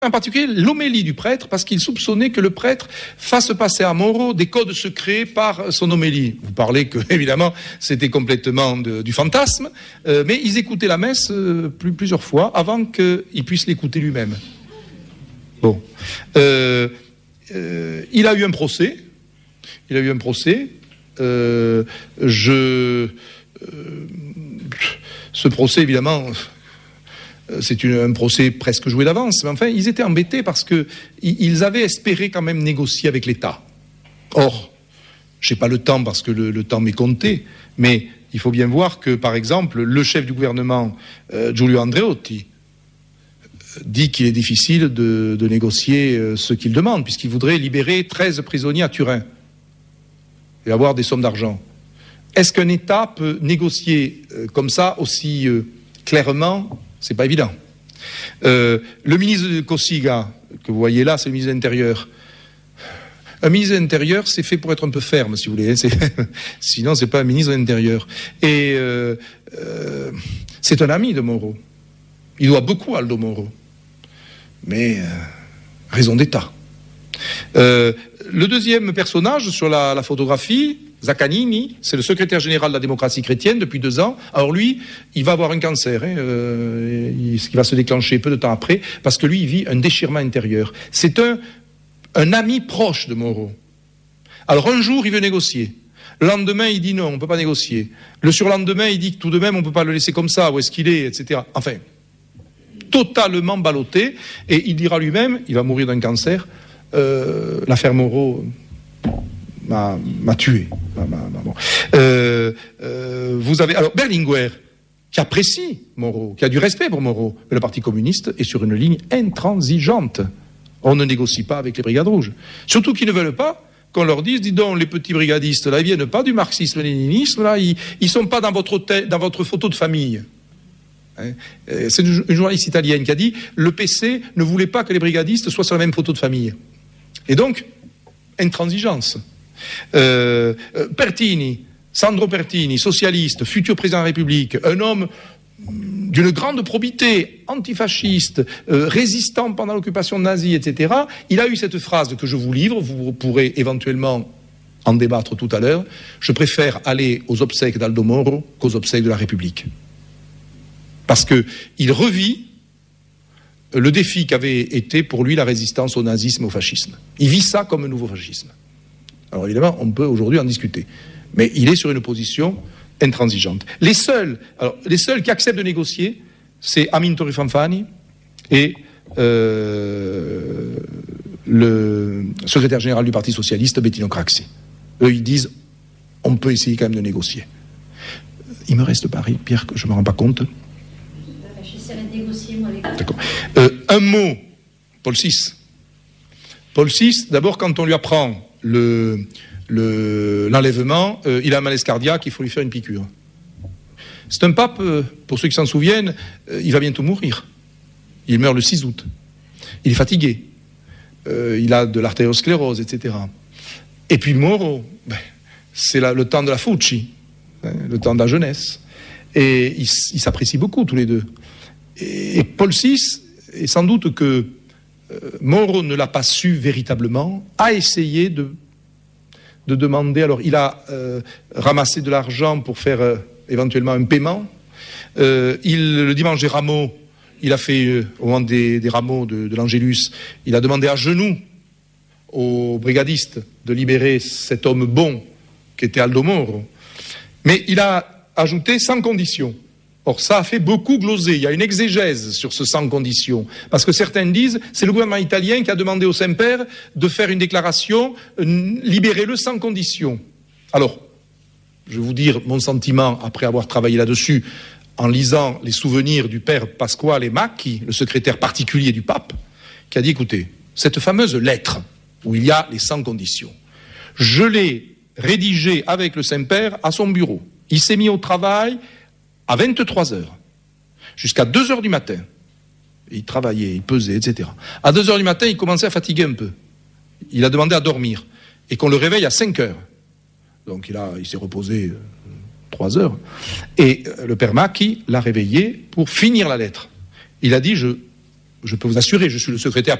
en particulier l'homélie du prêtre, parce qu'il soupçonnait que le prêtre fasse passer à Mauro des codes secrets par son homélie. Vous parlez que, évidemment, c'était complètement du fantasme, mais ils écoutaient la messe plusieurs fois avant qu'il puisse l'écouter lui-même. Bon. Il a eu un procès. Ce procès, évidemment... C'est un procès presque joué d'avance, mais enfin, ils étaient embêtés parce qu'ils avaient espéré quand même négocier avec l'État. Or, je n'ai pas le temps parce que le temps m'est compté, mais il faut bien voir que, par exemple, le chef du gouvernement, Giulio Andreotti, dit qu'il est difficile de négocier ce qu'il demande, puisqu'il voudrait libérer 13 prisonniers à Turin et avoir des sommes d'argent. Est-ce qu'un État peut négocier comme ça aussi clairement ? C'est pas évident. Le ministre de Cossiga, que vous voyez là, c'est le ministre de l'Intérieur. Un ministre de l'Intérieur, c'est fait pour être un peu ferme, si vous voulez. Sinon, c'est pas un ministre de l'Intérieur. Et c'est un ami de Mauro. Il doit beaucoup à Aldo Mauro. Mais raison d'État. Le deuxième personnage sur la photographie, Zaccanini, c'est le secrétaire général de la démocratie chrétienne depuis 2 ans. Alors lui, il va avoir un cancer, ce qui va se déclencher peu de temps après, parce que lui, il vit un déchirement intérieur. C'est un ami proche de Mauro. Alors un jour, il veut négocier. Le lendemain, il dit non, on ne peut pas négocier. Le surlendemain, il dit que tout de même, on ne peut pas le laisser comme ça, où est-ce qu'il est, etc. Enfin, totalement ballotté. Et il dira lui-même, il va mourir d'un cancer, l'affaire Mauro... m'a tué. Bon. Vous avez alors Berlinguer qui apprécie Mauro, qui a du respect pour Mauro, mais le Parti communiste est sur une ligne intransigeante. On ne négocie pas avec les brigades rouges. Surtout qu'ils ne veulent pas qu'on leur dise, dis donc, les petits brigadistes là, ils viennent pas du marxisme-léninisme là, ils sont pas dans votre photo de famille. C'est une journaliste italienne qui a dit le PC ne voulait pas que les brigadistes soient sur la même photo de famille. Et donc intransigeance. Pertini, Sandro Pertini, socialiste, futur président de la République, un homme d'une grande probité, antifasciste, résistant pendant l'occupation nazie, etc. Il a eu cette phrase que je vous livre, vous pourrez éventuellement en débattre tout à l'heure. Je préfère aller aux obsèques d'Aldo Mauro qu'aux obsèques de la République. Parce qu'il revit le défi qu'avait été pour lui la résistance au nazisme et au fascisme. Il vit ça comme un nouveau fascisme. Alors évidemment, on peut aujourd'hui en discuter. Mais il est sur une position intransigeante. Les seuls qui acceptent de négocier, c'est Amintore Fanfani et le secrétaire général du Parti socialiste, Bettino Craxi. Eux, ils disent, on peut essayer quand même de négocier. Il me reste Paris, Pierre, que je ne me rends pas compte. J'essaierai de négocier, moi, les gars. D'accord. Un mot, Paul VI. Paul VI, d'abord, quand on lui apprend l'enlèvement, il a un malaise cardiaque, il faut lui faire une piqûre. C'est un pape, pour ceux qui s'en souviennent, il va bientôt mourir. Il meurt le 6 août. Il est fatigué. Il a de l'artériosclérose, etc. Et puis Mauro, c'est le temps de la Fucci, le temps de la jeunesse. Et ils s'apprécient beaucoup, tous les deux. Et Paul VI, et sans doute que Mauro ne l'a pas su véritablement, a essayé de demander. Alors, il a ramassé de l'argent pour faire éventuellement un paiement. Le dimanche des rameaux, il a fait, au moment des rameaux de l'Angélus, il a demandé à genoux aux brigadistes de libérer cet homme bon qu'était Aldo Mauro. Mais il a ajouté sans condition. Or, ça a fait beaucoup gloser. Il y a une exégèse sur ce sans condition. Parce que certains disent, c'est le gouvernement italien qui a demandé au Saint-Père de faire une déclaration, libérez-le sans condition. Alors, je vais vous dire mon sentiment après avoir travaillé là-dessus, en lisant les souvenirs du père Pasquale Macchi, le secrétaire particulier du pape, qui a dit, écoutez, cette fameuse lettre où il y a les sans conditions, je l'ai rédigée avec le Saint-Père à son bureau. Il s'est mis au travail à 23 heures, jusqu'à 2 heures du matin. Il travaillait, il pesait, etc. À 2 heures du matin, il commençait à fatiguer un peu. Il a demandé à dormir, et qu'on le réveille à 5 heures. Donc il s'est reposé 3 heures. Et le père Macchi l'a réveillé pour finir la lettre. Il a dit, je je peux vous assurer, je suis le secrétaire